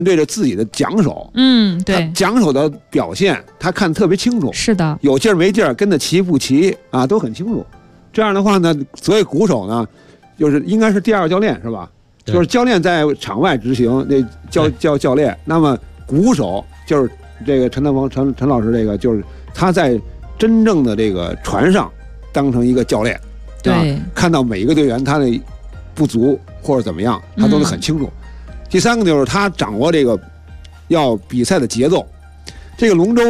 对着自己的桨手， 对， 他桨手的表现他看得特别清楚， 是的， 有劲儿没劲儿，跟着齐不齐啊，都很清楚。这样的话呢，所以鼓手呢，就是应该是第二教练是吧？就是教练在场外执行，那教练，那么鼓手就是这个陈德峰陈老师，这个就是他在真正的这个船上当成一个教练， 对， 看到每一个队员他的不足或者怎么样，他都能很清楚。第三个就是他掌握这个要比赛的节奏，这个龙舟